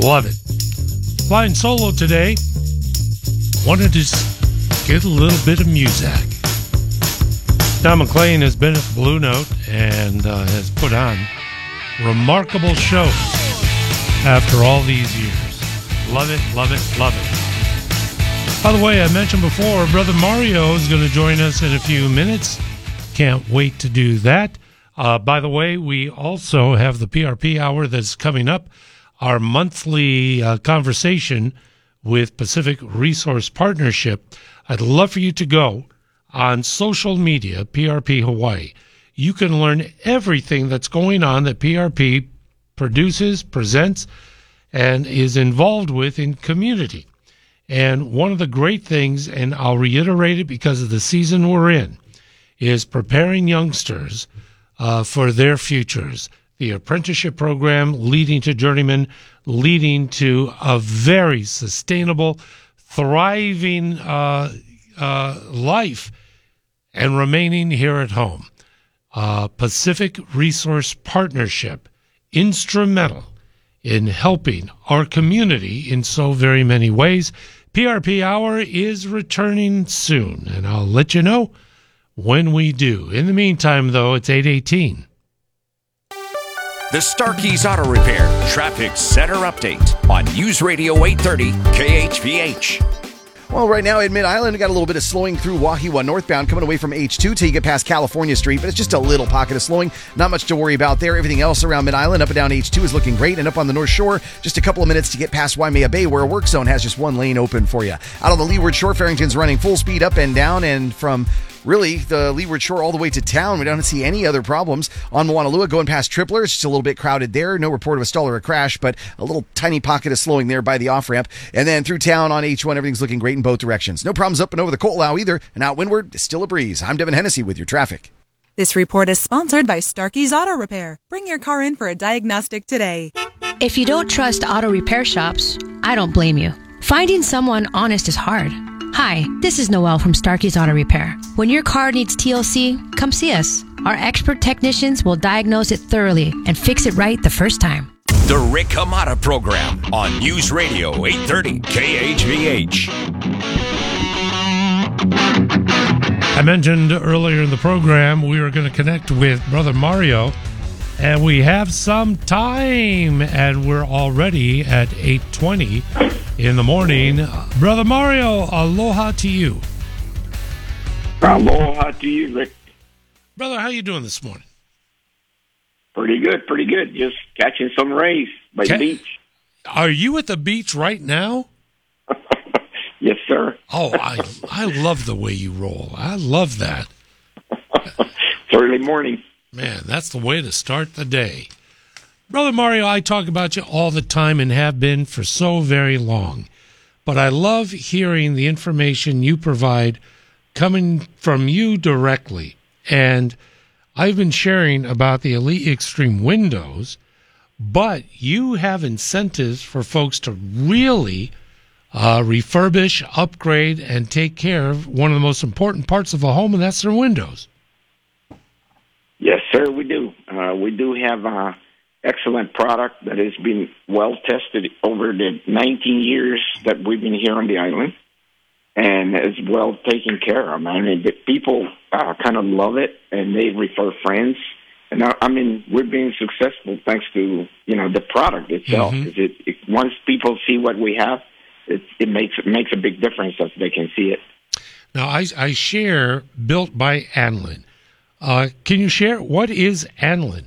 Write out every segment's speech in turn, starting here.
Love it. Flying solo today. Wanted to just get a little bit of music. Don McLean has been at Blue Note and has put on remarkable shows after all these years. Love it, love it, love it. By the way, I mentioned before, Brother Mario is going to join us in a few minutes. Can't wait to do that. By the way, we also have the PRP Hour that's coming up, our monthly conversation with Pacific Resource Partnership. I'd love for you to go on social media, PRP Hawaii. You can learn everything that's going on that PRP produces, presents, and is involved with in community. And one of the great things, and I'll reiterate it because of the season we're in, is preparing youngsters for their futures. The apprenticeship program leading to journeyman, leading to a very sustainable, thriving life, and remaining here at home. Pacific Resource Partnership, instrumental in helping our community in so very many ways. PRP Hour is returning soon, and I'll let you know when we do. In the meantime, though, it's 8:18. The Starkey's Auto Repair Traffic Center Update on News Radio 830 KHVH. Well, right now in Mid-Island, we got a little bit of slowing through Wahiawa northbound coming away from H2 till you get past California Street, but it's just a little pocket of slowing. Not much to worry about there. Everything else around Mid-Island, up and down H2 is looking great, and up on the North Shore, just a couple of minutes to get past Waimea Bay, where a work zone has just one lane open for you. Out on the Leeward Shore, Farrington's running full speed up and down, and from really the Leeward Shore all the way to town, we don't see any other problems. On Moanalua, going past Tripler, it's just a little bit crowded there. No report of a stall or a crash, but a little tiny pocket of slowing there by the off-ramp. And then through town on H1, everything's looking great in both directions. No problems up and over the Ko'olau either, and out windward, it's still a breeze. I'm Devin Hennessy with your traffic. This report is sponsored by Starkey's Auto Repair. Bring your car in for a diagnostic today. If you don't trust auto repair shops, I don't blame you. Finding someone honest is hard. Hi, this is Noelle from Starkey's Auto Repair. When your car needs TLC, come see us. Our expert technicians will diagnose it thoroughly and fix it right the first time. The Rick Hamada Program on News Radio 830 KHVH. I mentioned earlier in the program we were going to connect with Brother Mario, and we have some time, and we're already at 8:20 in the morning. Brother Mario, aloha to you. Aloha to you, Rick. Brother, how you doing this morning? Pretty good, pretty good. Just catching some rays by the beach. Are you at the beach right now? Yes, sir. Oh, I love the way you roll. I love that. It's early morning. Man, that's the way to start the day. Brother Mario, I talk about you all the time and have been for so very long. But I love hearing the information you provide coming from you directly. And I've been sharing about the Elite Extreme windows, but you have incentives for folks to really refurbish, upgrade, and take care of one of the most important parts of a home, and that's their windows. Yes, sir, we do. We do have excellent product that has been well tested over the 19 years that we've been here on the island, and is well taken care of. I mean, the people kind of love it, and they refer friends. And I mean, we're being successful thanks to the product itself. Mm-hmm. Once people see what we have, it makes a big difference if they can see it. Now, I share Built by Anlin. Can you share what is Anlin?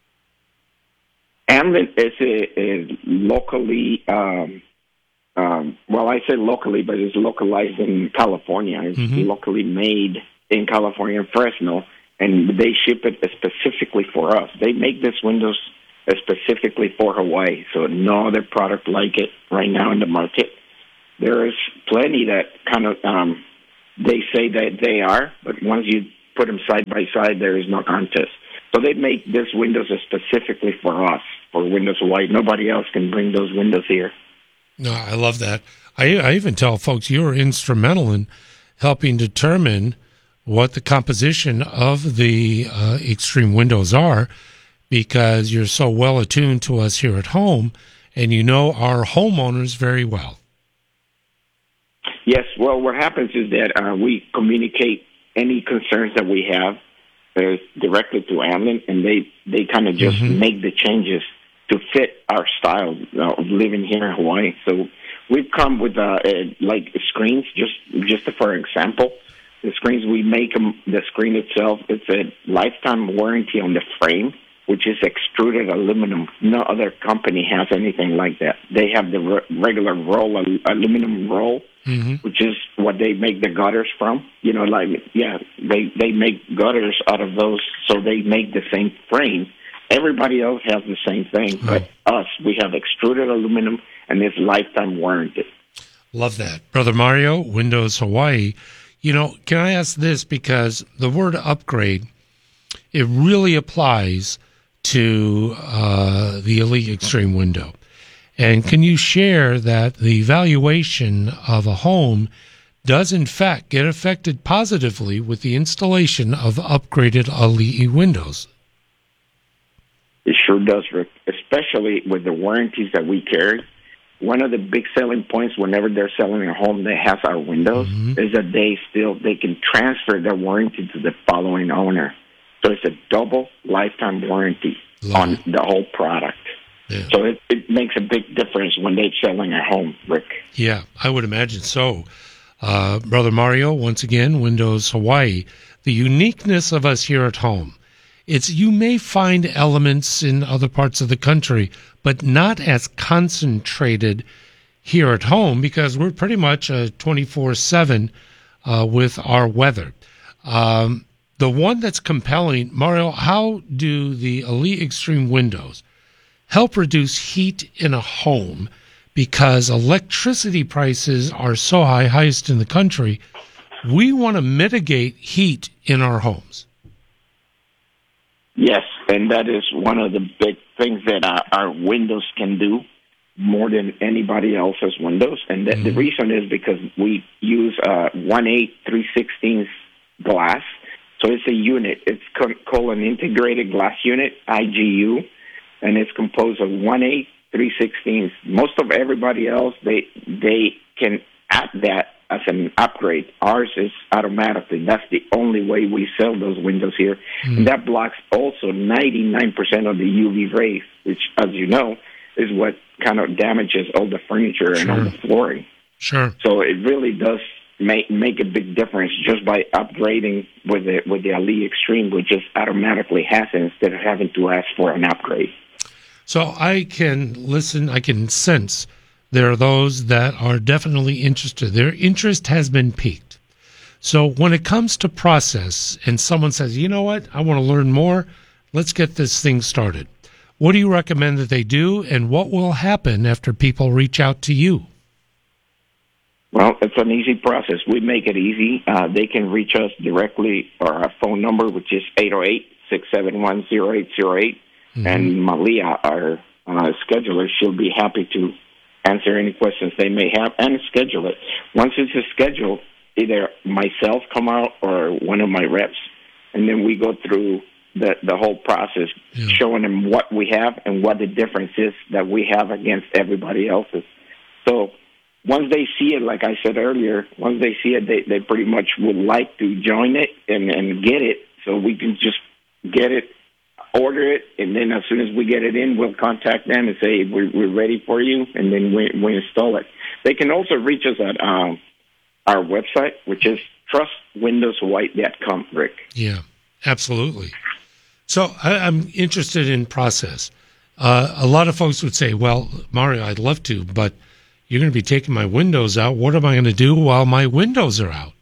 Anlin is a locally, well, I say locally, but it's localized in California. It's locally made in California, Fresno, and they ship it specifically for us. They make this windows specifically for Hawaii, so no other product like it right now in the market. There is plenty that kind of, they say that they are, but once you put them side by side, there is no contest. So they make this windows specifically for us, for Windows Hawaii. Nobody else can bring those windows here. No, I love that. I even tell folks you're instrumental in helping determine what the composition of the extreme windows are, because you're so well attuned to us here at home, and you know our homeowners very well. Yes. Well, what happens is that we communicate any concerns that we have directly to Amlin, and they kind of just make the changes to fit our style of living here in Hawaii. So we've come with like screens, just for example. The screens we make them, the screen itself, it's a lifetime warranty on the frame, which is extruded aluminum. No other company has anything like that. They have the regular aluminum roll, which is what they make the gutters from. You know, they make gutters out of those, so they make the same frame. Everybody else has the same thing, but us, we have extruded aluminum, and it's lifetime warranty. Love that. Brother Mario, Windows Hawaii. You know, can I ask this? Because the word upgrade, it really applies to the Elite Extreme window. And can you share that the valuation of a home does, in fact, get affected positively with the installation of upgraded Elite windows? It sure does, Rick, especially with the warranties that we carry. One of the big selling points whenever they're selling a home that has our windows is that they can transfer their warranty to the following owner. So it's a double lifetime warranty on the whole product. Yeah. So it makes a big difference when they're selling a home, Rick. Yeah, I would imagine so. Brother Mario, once again, Windows Hawaii. The uniqueness of us here at home. You may find elements in other parts of the country, but not as concentrated here at home because we're pretty much 24/7 with our weather. The one that's compelling, Mario, how do the Elite Extreme windows help reduce heat in a home? Because electricity prices are so high, highest in the country, we want to mitigate heat in our homes. Yes, and that is one of the big things that our windows can do more than anybody else's windows. And the reason is because we use 1/8 3/16 glass. So it's a unit. It's called an integrated glass unit, IGU, and it's composed of 1/8 3/16. Most of everybody else, they can add that as an upgrade. Ours is automatically. That's the only way we sell those windows here. And that blocks also 99% of the UV rays, which, as you know, is what kind of damages all the furniture and all the flooring. Sure. So it really does make a big difference just by upgrading with the Elite Extreme, which just automatically has it instead of having to ask for an upgrade. So I can listen, I can sense there are those that are definitely interested. Their interest has been piqued. So when it comes to process and someone says, you know what, I want to learn more, let's get this thing started. What do you recommend that they do, and what will happen after people reach out to you? Well, it's an easy process. We make it easy. They can reach us directly, or our phone number, which is 808-671-0808. And Malia, our scheduler, she'll be happy to answer any questions they may have and schedule it. Once it's scheduled, either myself come out or one of my reps, and then we go through the whole process, showing them what we have and what the difference is that we have against everybody else's. So once they see it, like I said earlier, once they see it, they pretty much would like to join it and get it, so we can just get it, order it, and then as soon as we get it in, we'll contact them and say, we're ready for you, and then we install it. They can also reach us at our website, which is trustwindowshawaii.com, Rick. Yeah, absolutely. So I'm interested in process. A lot of folks would say, well, Mario, I'd love to, but you're going to be taking my windows out. What am I going to do while my windows are out?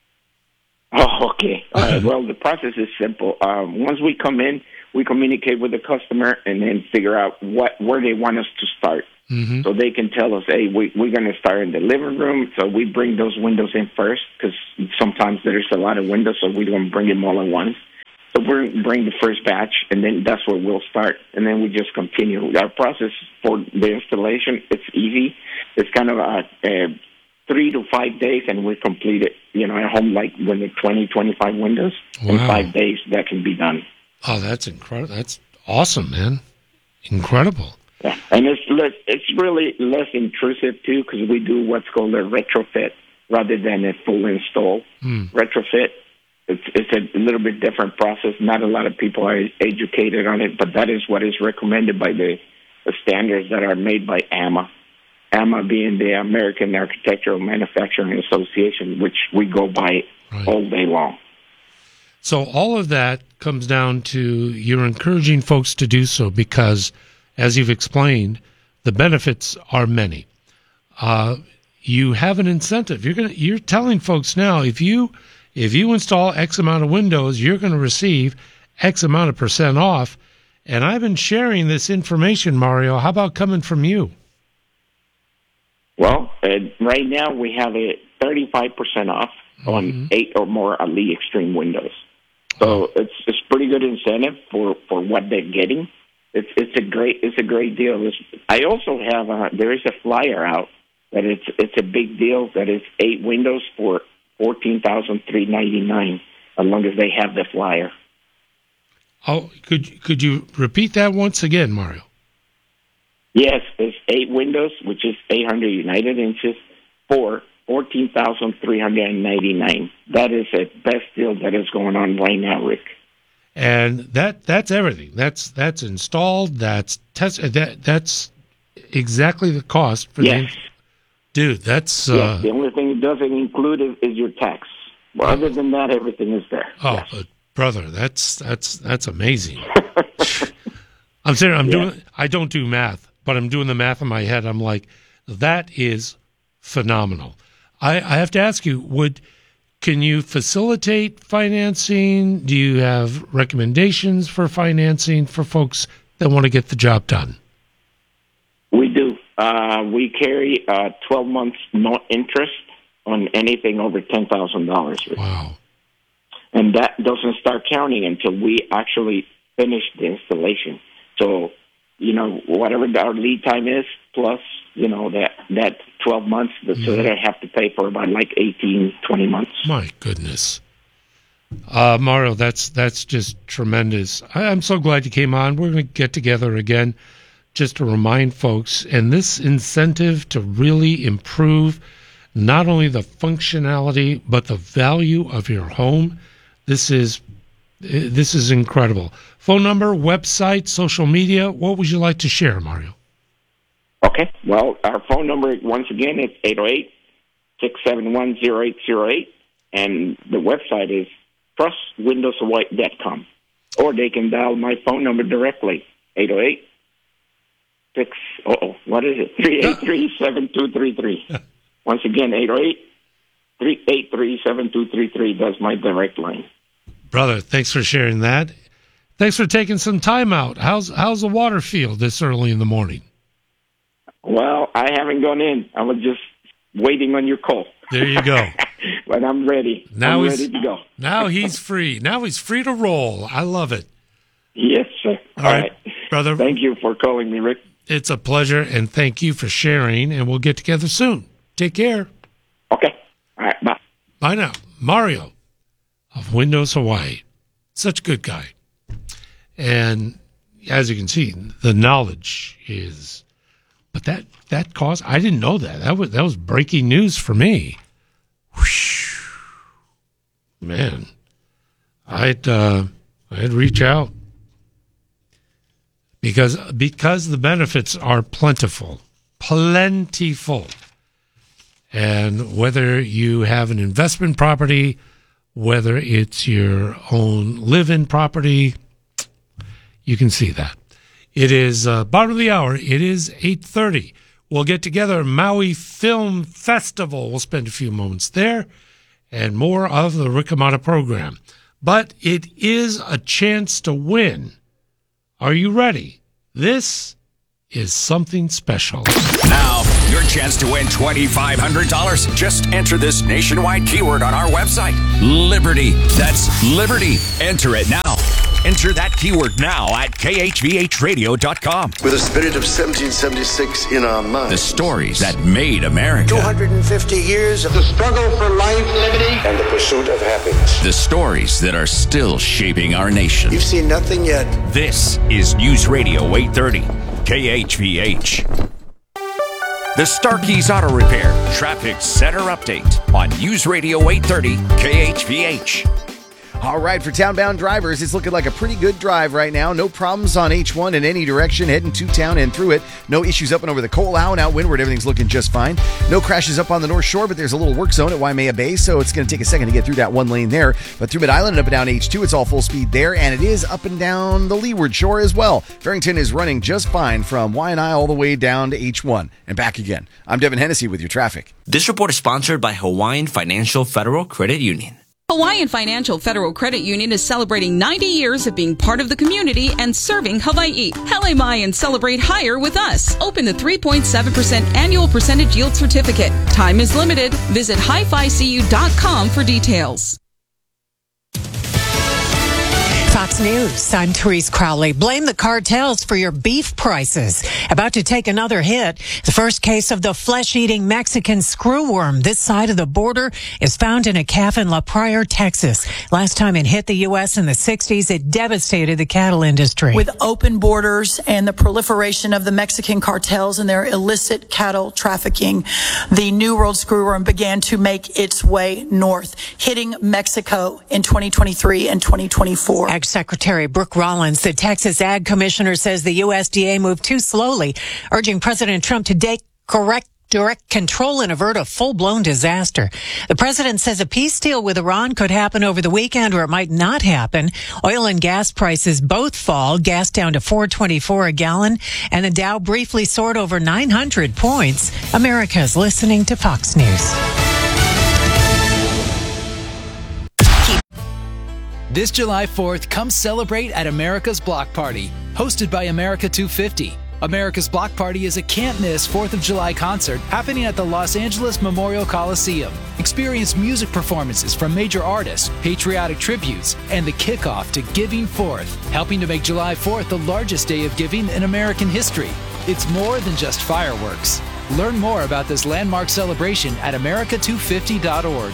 Oh, okay. Well, the process is simple. Once we come in, we communicate with the customer and then figure out where they want us to start. So they can tell us, hey, we're going to start in the living room. So we bring those windows in first because sometimes there's a lot of windows, so we don't bring them all at once. So we bring the first batch, and then that's where we'll start. And then we just continue. Our process for the installation, it's easy. It's kind of 3 to 5 days, and we complete it. You know, at home, like when the 25 windows, in 5 days, that can be done. Oh, that's incredible. That's awesome, man. Incredible. Yeah, and it's really less intrusive too, because we do what's called a retrofit rather than a full install. Retrofit, it's a little bit different process. Not a lot of people are educated on it, but that is what is recommended by the standards that are made by AMA. AMA being the American Architectural Manufacturing Association, which we go by all day long. So all of that comes down to you're encouraging folks to do so because, as you've explained, the benefits are many. You have an incentive. You're telling folks now if you install X amount of windows, you're going to receive X amount of % off. And I've been sharing this information, Mario. How about coming from you? Well, right now we have a 35% off on 8 or more Ali Extreme windows. So it's pretty good incentive for what they're getting. It's a great deal. I also have there is a flyer out that it's a big deal that is 8 windows for $14,399 as long as they have the flyer. Oh, could you repeat that once again, Mario? Yes, it's 8 windows, which is 800 United inches for $14,399. That is the best deal that is going on right now, Rick. And that's everything. That's installed. That's tested. That's exactly the cost for dude. That's the only thing it doesn't include is your tax. Well, other than that, everything is there. Oh, yes. But brother, that's amazing. I'm saying I don't do math, but I'm doing the math in my head. I'm like, that is phenomenal. I have to ask you, can you facilitate financing? Do you have recommendations for financing for folks that want to get the job done? We do. We carry 12 months no interest on anything over $10,000. Wow. And that doesn't start counting until we actually finish the installation. So, whatever our lead time is, plus, that 12 months, so that I have to pay for about 18, 20 months. My goodness. Mario, that's just tremendous. I'm so glad you came on. We're going to get together again just to remind folks, and this incentive to really improve not only the functionality, but the value of your home. This is incredible. Phone number, website, social media. What would you like to share, Mario? Okay. Well, our phone number, once again, is 808-671-0808. And the website is trustwindowsofwhite.com. Or they can dial my phone number directly, 383-7233. Once again, 808-383-7233. That's my direct line. Brother, thanks for sharing that. Thanks for taking some time out. How's the water feel this early in the morning? Well, I haven't gone in. I was just waiting on your call. There you go. But I'm ready. I'm ready to go. Now he's free. Now he's free to roll. I love it. Yes, sir. All right. Brother. Thank you for calling me, Rick. It's a pleasure, and thank you for sharing, and we'll get together soon. Take care. Okay. All right, bye. Bye now. Mario of Windows Hawaii. Such a good guy. And as you can see, the knowledge is... But that cost, I didn't know that. That was breaking news for me. Whoosh. Man, I'd reach out because the benefits are plentiful. And whether you have an investment property, whether it's your own live-in property, you can see that. It is bottom of the hour. It is 8:30. We'll get together Maui Film Festival. We'll spend a few moments there and more of the Rick Amato program. But it is a chance to win. Are you ready? This is something special. Now, your chance to win $2,500. Just enter this nationwide keyword on our website. Liberty. That's Liberty. Enter it now. Enter that keyword now at khvhradio.com. With the spirit of 1776 in our minds. The stories that made America. 250 years of the struggle for life, liberty, and the pursuit of happiness. The stories that are still shaping our nation. You've seen nothing yet. This is News Radio 830. KHVH. The Starkey's Auto Repair Traffic Center Update on News Radio 830 KHVH. All right, for townbound drivers, it's looking like a pretty good drive right now. No problems on H1 in any direction, heading to town and through it. No issues up and over the Coal and out windward. Everything's looking just fine. No crashes up on the North Shore, but there's a little work zone at Waimea Bay, so it's going to take a second to get through that one lane there. But through Mid-Island and up and down H2, it's all full speed there, and it is up and down the Leeward Shore as well. Farrington is running just fine from Waianae all the way down to H1 and back again. I'm Devin Hennessy with your traffic. This report is sponsored by Hawaiian Financial Federal Credit Union. Hawaiian Financial Federal Credit Union is celebrating 90 years of being part of the community and serving Hawaii. Hele mai and celebrate higher with us. Open the 3.7% annual percentage yield certificate. Time is limited. Visit hificu.com for details. Fox News, I'm Therese Crowley. Blame the cartels for your beef prices. About to take another hit. The first case of the flesh-eating Mexican screwworm this side of the border is found in a calf in La Pryor, Texas. Last time it hit the U.S. in the 60s, it devastated the cattle industry. With open borders and the proliferation of the Mexican cartels and their illicit cattle trafficking, the New World screwworm began to make its way north, hitting Mexico in 2023 and 2024. Ag Secretary Brooke Rollins, the Texas Ag Commissioner, says the USDA moved too slowly, urging President Trump to take direct control and avert a full-blown disaster. The president says a peace deal with Iran could happen over the weekend, or it might not happen. Oil and gas prices both fall, gas down to $4.24 a gallon, and the Dow briefly soared over 900 points. America's listening to Fox News. This July 4th, come celebrate at America's Block Party, hosted by America 250. America's Block Party is a can't-miss 4th of July concert happening at the Los Angeles Memorial Coliseum. Experience music performances from major artists, patriotic tributes, and the kickoff to Giving Forth, helping to make July 4th the largest day of giving in American history. It's more than just fireworks. Learn more about this landmark celebration at america250.org.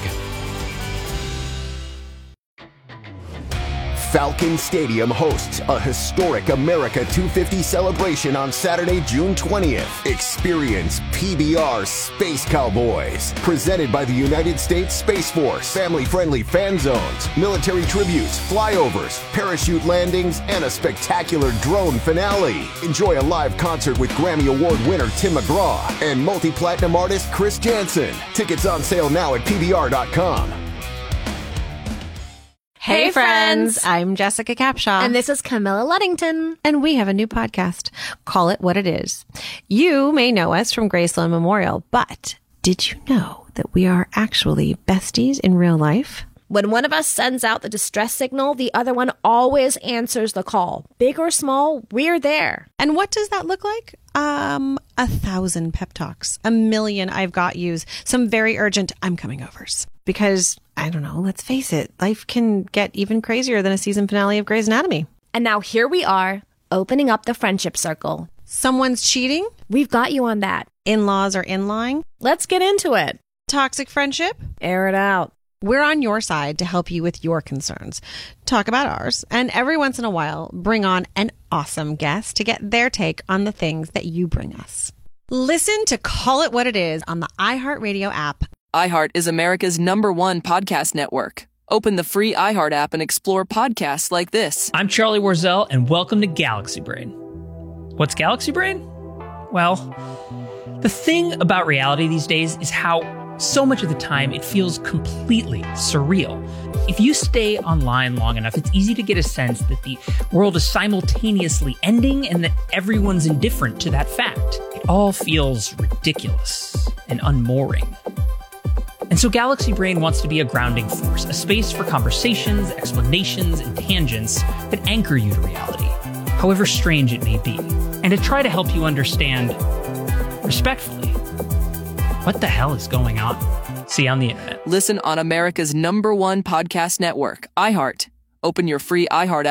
Falcon Stadium hosts a historic America 250 celebration on Saturday, June 20th. Experience PBR Space Cowboys, presented by the United States Space Force. Family-friendly fan zones, military tributes, flyovers, parachute landings, and a spectacular drone finale. Enjoy a live concert with Grammy Award winner Tim McGraw and multi-platinum artist Chris Jansen. Tickets on sale now at PBR.com. Hey friends, I'm Jessica Capshaw. And this is Camilla Luddington. And we have a new podcast, Call It What It Is. You may know us from Graceland Memorial, but did you know that we are actually besties in real life? When one of us sends out the distress signal, the other one always answers the call. Big or small, we're there. And what does that look like? 1,000 pep talks, 1,000,000 I've got yous, some very urgent I'm coming overs. Because, I don't know, let's face it, life can get even crazier than a season finale of Grey's Anatomy. And now here we are, opening up the friendship circle. Someone's cheating? We've got you on that. In-laws are in-lying? Let's get into it. Toxic friendship? Air it out. We're on your side to help you with your concerns. Talk about ours, and every once in a while, bring on an awesome guest to get their take on the things that you bring us. Listen to Call It What It Is on the iHeartRadio app. iHeart is America's #1 podcast network. Open the free iHeart app and explore podcasts like this. I'm Charlie Warzel, and welcome to Galaxy Brain. What's Galaxy Brain? Well, the thing about reality these days is how so much of the time it feels completely surreal. If you stay online long enough, it's easy to get a sense that the world is simultaneously ending and that everyone's indifferent to that fact. It all feels ridiculous and unmooring. And so Galaxy Brain wants to be a grounding force, a space for conversations, explanations, and tangents that anchor you to reality, however strange it may be, and to try to help you understand, respectfully, what the hell is going on? See you on the internet. Listen on America's #1 podcast network, iHeart. Open your free iHeart app